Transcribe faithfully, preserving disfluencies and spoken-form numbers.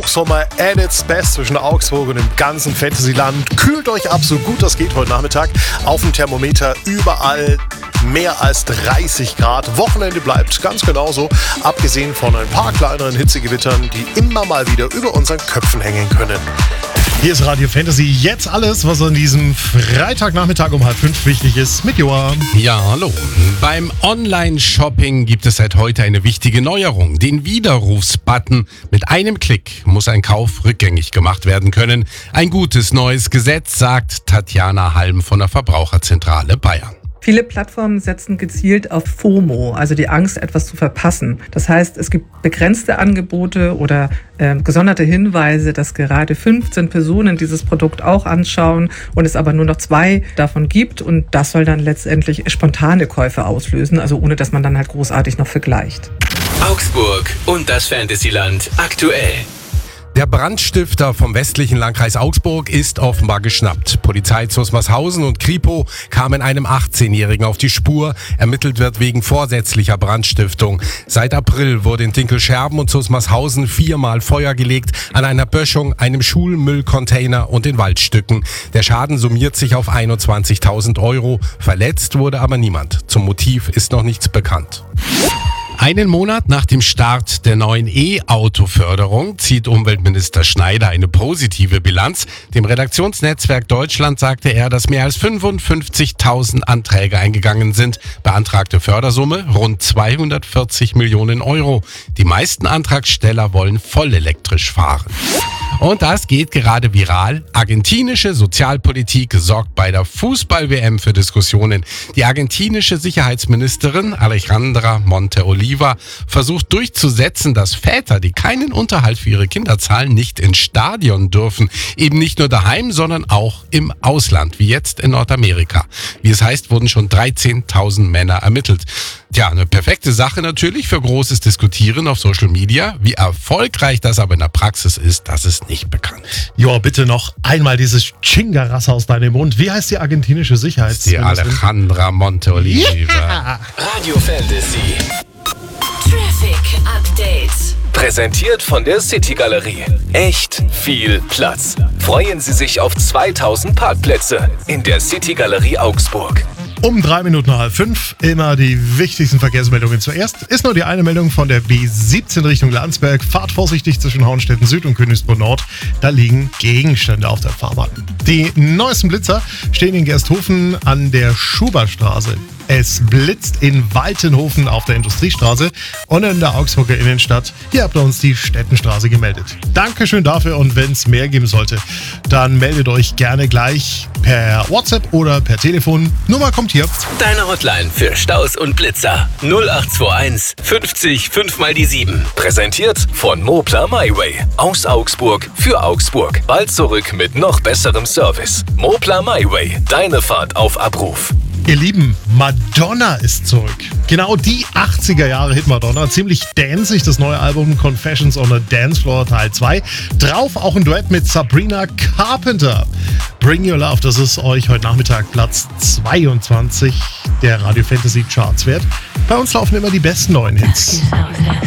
Hochsommer at its best zwischen Augsburg und dem ganzen Fantasyland. Kühlt euch ab, so gut das geht heute Nachmittag. Auf dem Thermometer überall mehr als dreißig Grad. Wochenende bleibt ganz genauso, abgesehen von ein paar kleineren Hitzegewittern, die immer mal wieder über unseren Köpfen hängen können. Hier ist Radio Fantasy, jetzt alles, was an diesem Freitagnachmittag um halb fünf wichtig ist, mit Joa. Ja, hallo. Beim Online-Shopping gibt es seit heute eine wichtige Neuerung. Den Widerrufsbutton. Mit einem Klick muss ein Kauf rückgängig gemacht werden können. Ein gutes neues Gesetz, sagt Tatjana Halm von der Verbraucherzentrale Bayern. Viele Plattformen setzen gezielt auf FOMO, also die Angst, etwas zu verpassen. Das heißt, es gibt begrenzte Angebote oder äh, gesonderte Hinweise, dass gerade fünfzehn Personen dieses Produkt auch anschauen und es aber nur noch zwei davon gibt. Und das soll dann letztendlich spontane Käufe auslösen, also ohne dass man dann halt großartig noch vergleicht. Augsburg und das Fantasyland aktuell. Der Brandstifter vom westlichen Landkreis Augsburg ist offenbar geschnappt. Polizei Zusmarshausen und Kripo kamen einem achtzehnjährigen auf die Spur. Ermittelt wird wegen vorsätzlicher Brandstiftung. Seit April wurde in Dinkelscherben und Zusmarshausen viermal Feuer gelegt an einer Böschung, einem Schulmüllcontainer und in Waldstücken. Der Schaden summiert sich auf einundzwanzigtausend Euro. Verletzt wurde aber niemand. Zum Motiv ist noch nichts bekannt. Einen Monat nach dem Start der neuen E-Auto-Förderung zieht Umweltminister Schneider eine positive Bilanz. Dem Redaktionsnetzwerk Deutschland sagte er, dass mehr als fünfundfünfzigtausend Anträge eingegangen sind. Beantragte Fördersumme rund zweihundertvierzig Millionen Euro. Die meisten Antragsteller wollen vollelektrisch fahren. Und das geht gerade viral. Argentinische Sozialpolitik sorgt bei der Fußball-W M für Diskussionen. Die argentinische Sicherheitsministerin Alejandra Monte-Oliva versucht durchzusetzen, dass Väter, die keinen Unterhalt für ihre Kinder zahlen, nicht ins Stadion dürfen. Eben nicht nur daheim, sondern auch im Ausland, wie jetzt in Nordamerika. Wie es heißt, wurden schon dreizehntausend Männer ermittelt. Tja, eine perfekte Sache natürlich für großes Diskutieren auf Social Media. Wie erfolgreich das aber in der Praxis ist, das ist nicht bekannt. Joa, bitte noch einmal dieses Chingaras aus deinem Mund. Wie heißt die argentinische Sicherheitsministerin? Die Alejandra Monte-Oliva. Yeah. Radio Fantasy. Traffic Update. Präsentiert von der City Galerie. Echt viel Platz. Freuen Sie sich auf zweitausend Parkplätze in der City Galerie Augsburg. Um drei Minuten nach halb fünf, immer die wichtigsten Verkehrsmeldungen zuerst. Ist nur die eine Meldung von der B siebzehn Richtung Landsberg. Fahrt vorsichtig zwischen Hauenstetten Süd und Königsbrunn Nord. Da liegen Gegenstände auf der Fahrbahn. Die neuesten Blitzer stehen in Gersthofen an der Schuberstraße. Es blitzt in Waltenhofen auf der Industriestraße und in der Augsburger Innenstadt. Hier habt ihr uns die Stettenstraße gemeldet. Dankeschön dafür, und wenn es mehr geben sollte, dann meldet euch gerne gleich per WhatsApp oder per Telefon. Nummer kommt hier. Deine Hotline für Staus und Blitzer. null acht zwei eins fünfzig fünf mal die sieben. Präsentiert von Moplar MyWay. Aus Augsburg für Augsburg. Bald zurück mit noch besserem Service. Moplar MyWay. Deine Fahrt auf Abruf. Ihr Lieben, Madonna ist zurück. Genau die achtziger Jahre Hit Madonna. Ziemlich danceig, das neue Album Confessions on a Dance Floor Teil zwei. Drauf auch ein Duett mit Sabrina Carpenter. Bring Your Love, das ist euch heute Nachmittag Platz zweiundzwanzig der Radio Fantasy Charts wert. Bei uns laufen immer die besten neuen Hits.